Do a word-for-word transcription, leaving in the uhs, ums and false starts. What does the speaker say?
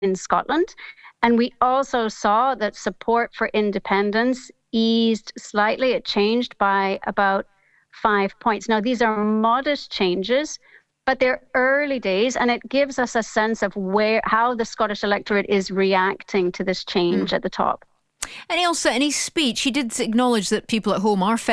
in Scotland. And we also saw that support for independence eased slightly. It changed by about five points. Now, these are modest changes, but they're early days, and it gives us a sense of where how the Scottish electorate is reacting to this change Mm. at the top. And Ailsa, in his speech, he did acknowledge that people at home are